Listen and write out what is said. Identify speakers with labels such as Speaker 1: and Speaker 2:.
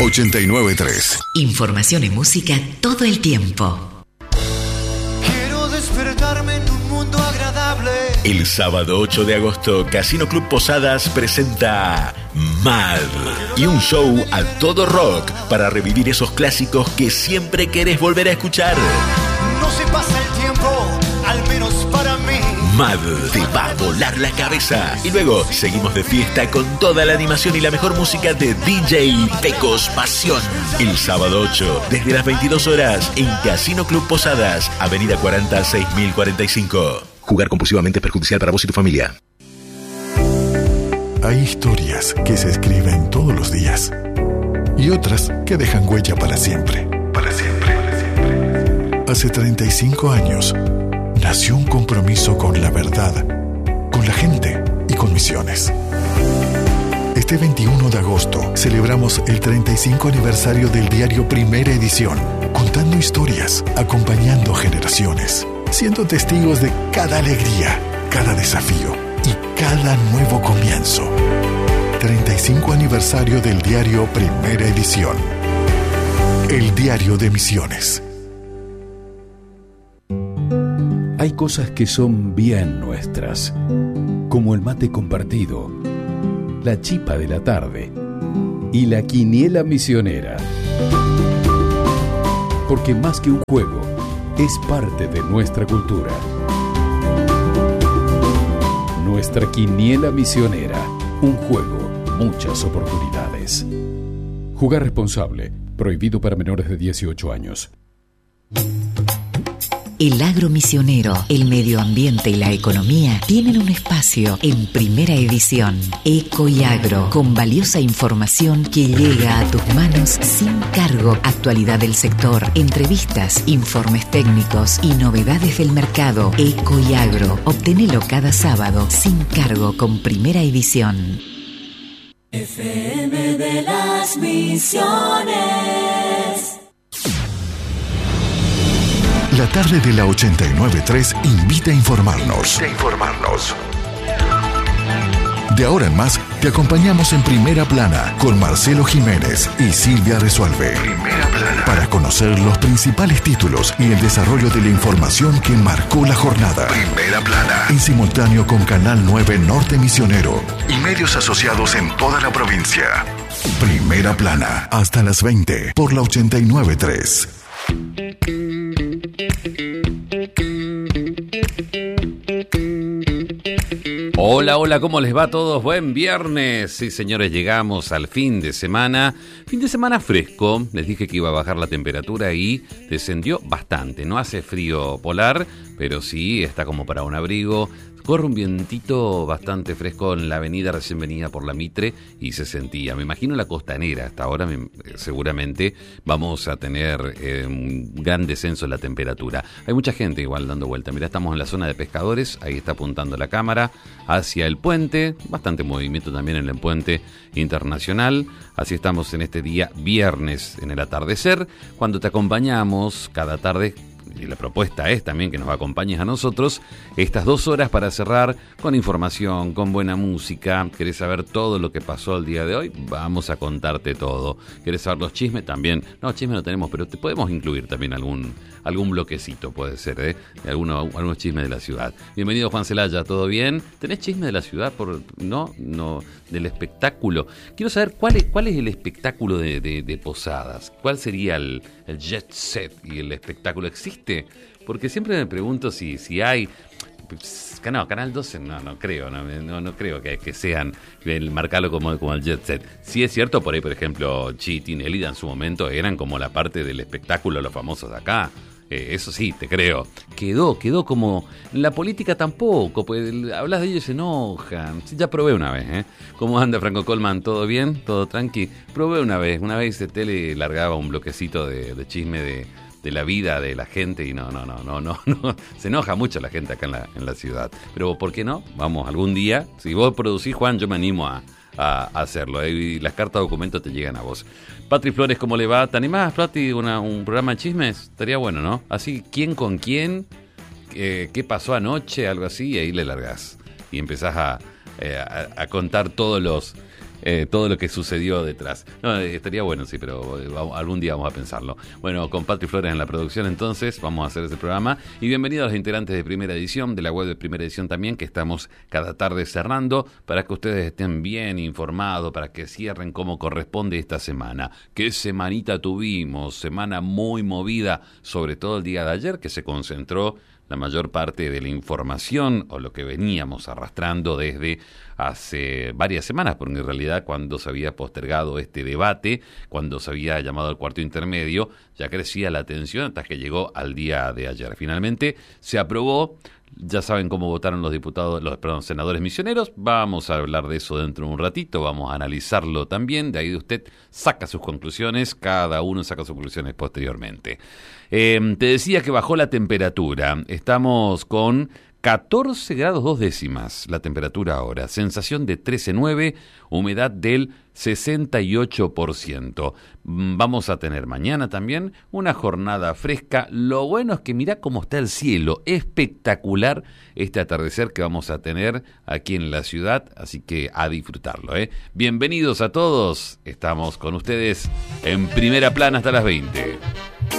Speaker 1: 89.3.
Speaker 2: Información y música todo el tiempo.
Speaker 3: Quiero despertarme en un mundo agradable.
Speaker 4: El sábado 8 de agosto, Casino Club Posadas presenta Mad y un show a todo rock para revivir esos clásicos que siempre querés volver a escuchar.
Speaker 3: No se pasa el tiempo, al menos para mí.
Speaker 4: Mad te va a volar la cabeza. Y luego seguimos de fiesta con toda la animación y la mejor música de DJ Pecos Pasión. El sábado 8, desde las 22 horas, en Casino Club Posadas, Avenida 40 6045. Jugar compulsivamente es perjudicial para vos y tu familia.
Speaker 1: Hay historias que se escriben todos los días y otras que dejan huella para siempre. Para siempre. Hace 35 años nació un compromiso con la verdad, con la gente y con Misiones. Este 21 de agosto celebramos el 35 aniversario del diario Primera Edición, contando historias, acompañando generaciones, siendo testigos de cada alegría, cada desafío y cada nuevo comienzo. 35 aniversario del diario Primera Edición. El diario de Misiones.
Speaker 5: Hay cosas que son bien nuestras, como el mate compartido, la chipa de la tarde y la quiniela misionera. Porque más que un juego, es parte de nuestra cultura. Nuestra quiniela misionera, un juego, muchas oportunidades. Jugar responsable, prohibido para menores de 18 años.
Speaker 2: El agro misionero, el medio ambiente y la economía tienen un espacio en Primera Edición. Eco y Agro, con valiosa información que llega a tus manos sin cargo. Actualidad del sector, entrevistas, informes técnicos y novedades del mercado. Eco y Agro, obtenelo cada sábado sin cargo con Primera Edición.
Speaker 6: FM de las Misiones.
Speaker 1: La tarde de la 89.3 invita a informarnos. De ahora en más, te acompañamos en Primera Plana con Marcelo Jiménez y Silvia Resuelve. Primera Plana. Para conocer los principales títulos y el desarrollo de la información que marcó la jornada. Primera Plana. En simultáneo con Canal 9 Norte Misionero y medios asociados en toda la provincia. Primera Plana. Hasta las 20 por la 89.3.
Speaker 7: Hola, hola, ¿cómo les va a todos? Buen viernes. Sí, señores, llegamos al fin de semana. Fin de semana fresco. Les dije que iba a bajar la temperatura y descendió bastante. No hace frío polar, pero sí está como para un abrigo. Corre un vientito bastante fresco en la avenida, recién venida por la Mitre, y se sentía. Me imagino la costanera. Hasta ahora seguramente vamos a tener un gran descenso en la temperatura. Hay mucha gente igual dando vuelta. Mirá, estamos en la zona de pescadores. Ahí está apuntando la cámara hacia el puente. Bastante movimiento también en el puente internacional. Así estamos en este día viernes en el atardecer, cuando te acompañamos cada tarde. Y la propuesta es también que nos acompañes a nosotros estas 2 horas para cerrar con información, con buena música. ¿Querés saber todo lo que pasó el día de hoy? Vamos a contarte todo. ¿Querés saber los chismes? También. No, chismes no tenemos, pero te podemos incluir también algún bloquecito, puede ser, de algunos chismes de la ciudad. Bienvenido, Juan Celaya, ¿todo bien? ¿Tenés chismes de la ciudad? No, del espectáculo. Quiero saber cuál es el espectáculo de Posadas. ¿Cuál sería el jet set y el espectáculo? ¿Existe? Porque siempre me pregunto si hay. No, Canal 12 no creo, no creo que sean marcarlo como el jet set. Sí es cierto, por ahí, por ejemplo, Chiti y Nelida en su momento eran como la parte del espectáculo de los famosos de acá. Eso sí, te creo. Quedó como. En la política tampoco, pues hablas de ellos y se enojan. Sí, ya probé una vez, ¿Cómo anda Franco Colman? ¿Todo bien? ¿Todo tranqui? Probé una vez de tele largaba un bloquecito de chisme de la vida de la gente y no. Se enoja mucho la gente acá en la ciudad. Pero ¿por qué no? Vamos, algún día, si vos producís, Juan, yo me animo a hacerlo. Y las cartas de documento te llegan a vos. Patri Flores, ¿cómo le va? ¿Te animás, Patri, un programa de chismes? Estaría bueno, ¿no? Así, ¿quién con quién? ¿Qué pasó anoche? Algo así, y ahí le largás. Y empezás a contar todos todo lo que sucedió detrás. No, estaría bueno, sí, pero algún día vamos a pensarlo. Bueno, con Patri Flores en la producción, entonces, vamos a hacer ese programa. Y bienvenidos a los integrantes de Primera Edición, de la web de Primera Edición también, que estamos cada tarde cerrando, para que ustedes estén bien informados, para que cierren como corresponde esta semana. ¿Qué semanita tuvimos? Semana muy movida, sobre todo el día de ayer, que se concentró la mayor parte de la información o lo que veníamos arrastrando desde hace varias semanas, porque en realidad cuando se había postergado este debate, cuando se había llamado al cuarto intermedio, ya crecía la tensión hasta que llegó al día de ayer. Finalmente se aprobó. Ya saben cómo votaron los diputados, los senadores misioneros. Vamos a hablar de eso dentro de un ratito, vamos a analizarlo también. De ahí usted saca sus conclusiones, cada uno saca sus conclusiones posteriormente. Te decía que bajó la temperatura. Estamos con 14 grados 2 décimas la temperatura ahora, sensación de 13,9, humedad del 68%. Vamos a tener mañana también una jornada fresca. Lo bueno es que mirá cómo está el cielo, espectacular este atardecer que vamos a tener aquí en la ciudad, así que a disfrutarlo, ¿eh? Bienvenidos a todos, estamos con ustedes en Primera Plana hasta las 20.